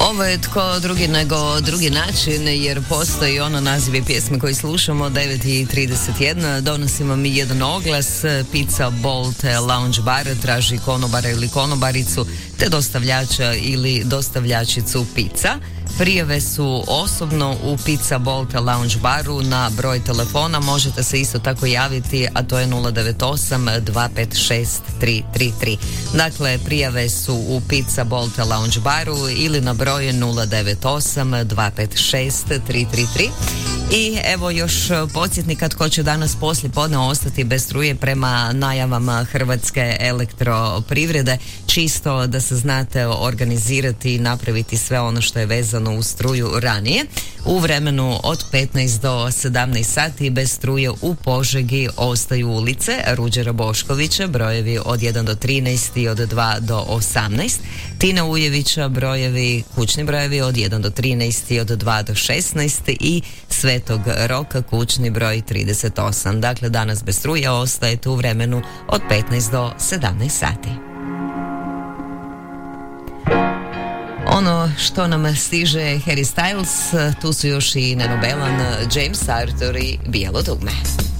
Ovo je tko drugi nego drugi način, jer postoji ono nazive pjesme koji slušamo. 9:31 donosimo mi jedan oglas. Pizza Bolt Lounge Bar traži konobara ili konobaricu te dostavljača ili dostavljačicu pizza. Prijave su osobno u Pizza Bolt Lounge Baru na broj telefona. Možete se isto tako javiti, a to je 098 256 333. Dakle, prijave su u Pizza Bolt Lounge Baru ili na broj 098 256 333. I evo još podsjetnika tko će danas poslijepodne ostati bez struje prema najavama Hrvatske elektroprivrede, čisto da se znate organizirati i napraviti sve ono što je vezano uz struju ranije. U vremenu od 15 do 17 sati bez struje u Požegi ostaju ulice Ruđera Boškovića, brojevi od 1 do 13 i od 2 do 18, Tina Ujevića, kućni brojevi od 1 do 13 i od 2 do 16 i Svetog Roka, kućni broj 38. Dakle, danas bez struje ostajete u vremenu od 15 do 17 sati. Ono što nam stiže Harry Styles, tu su još i Neno Belan, James Arthur i Bijelo dugme.